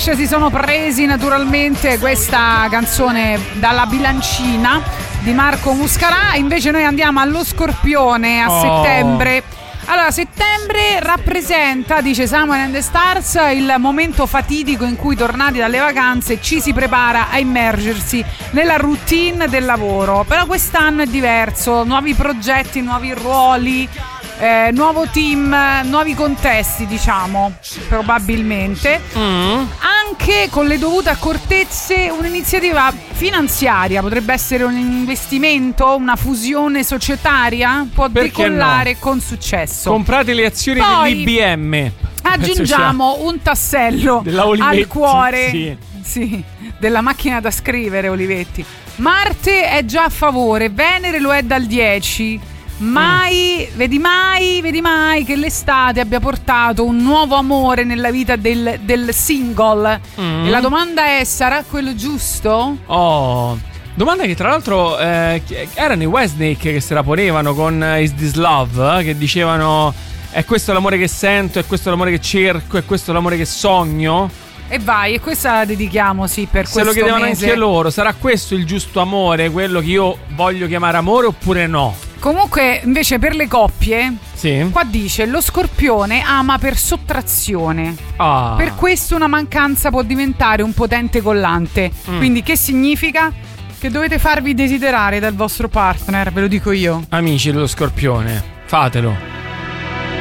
Clash si sono presi naturalmente questa canzone dalla bilancina di Marco Muscarà. Invece noi andiamo allo Scorpione a settembre. Allora, settembre rappresenta, dice Samuel and the Stars, il momento fatidico in cui, tornati dalle vacanze, ci si prepara a immergersi nella routine del lavoro. Però quest'anno è diverso, nuovi progetti, nuovi ruoli, nuovo team, nuovi contesti, diciamo, probabilmente. Anche con le dovute accortezze, un'iniziativa finanziaria, potrebbe essere un investimento, una fusione societaria, può decollare con successo. Comprate le azioni dell'IBM. Aggiungiamo un tassello al cuore sì, della macchina da scrivere, Olivetti. Marte è già a favore, Venere lo è dal 10. Vedi mai che l'estate abbia portato un nuovo amore nella vita del single. E la domanda è: sarà quello giusto? Domanda che tra l'altro erano i Westnake che se la ponevano con Is This Love, che dicevano: è questo l'amore che sento, è questo l'amore che cerco, è questo l'amore che sogno. E vai, e questa la dedichiamo, sì, per questo mese. Se lo chiedevano mese. Anche loro, sarà questo il giusto amore, quello che io voglio chiamare amore oppure no? Comunque, invece, per le coppie, sì, qua dice: lo Scorpione ama per sottrazione. Per questo una mancanza può diventare un potente collante. Quindi che significa? Che dovete farvi desiderare dal vostro partner, ve lo dico io. Amici dello Scorpione, fatelo.